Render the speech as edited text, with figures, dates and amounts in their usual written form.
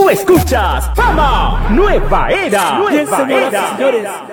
Tú escuchas Fama Nueva Era. Bien, señoras y señores.